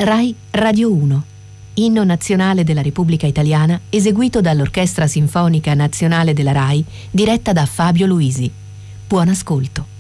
Rai Radio 1. Inno nazionale della Repubblica Italiana eseguito dall'Orchestra Sinfonica Nazionale della Rai, diretta da Fabio Luisi. Buon ascolto.